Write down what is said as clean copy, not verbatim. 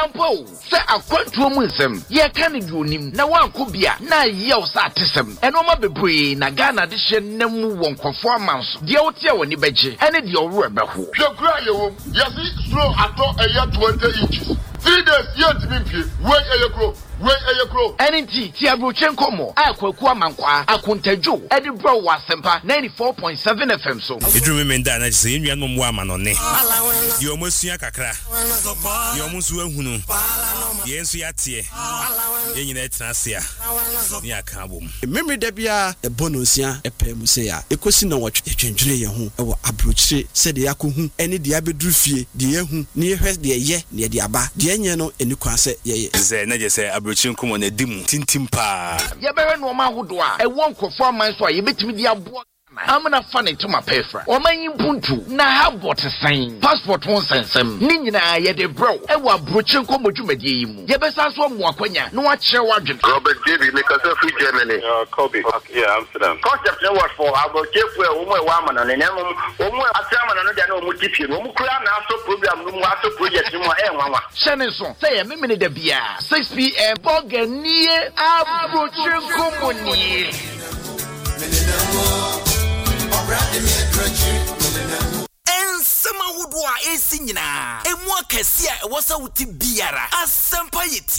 ampo se akwantuo mu nsem ye ka ne duonim na wanko bia na yew sa atesem eno ma bebree na Ghana de hye nemu wonkofo amanso de wote woni beje ene de owro ebeho hwekura yewom yesi slow ato eya 20 inches 3 days yet mimpie we eyekro Enti ti abroche nkomo akwaku amankwa akontadwo edi bro wa sempa 94.7 FM so edrumi menda na se enua no mo amanone di omosua kakra di omusu ahunu di ensu yatie yenyina etrasia ni aka bom memre da bia ebonosia epem se ya ekosi na wotwe twendwene ye ho ewo abroche se de yakohu ene de abeduru fie de yehu ni ehwe de ye ne de aba de enye no eni kwa se ye ze na je se abroche nkomo na dimu tintimpa ye bewe no ma hodo a ewo nkofo aman so a ye betimi de abo amana fane to my pefra omanyi puntu na habot sign passport won sensem ni nyina ye de bro ewo abroche nkomo dwumadie yi mu ye besa so mo akwanya no a kire wadwen Robert David because of Germany Kobe yeah Amsterdam concept no what for abroche fu e wo mo e wa amana ne nemu wo mo atrama no de na wo mo tipie no mo kura na aso program no mo aso project mo e nwanwa shene so say me me de bia 6 pm boganie abroche nkomo ni Ensema wudu a esi nyina emu akese a ewosa wuti biara asempa yeti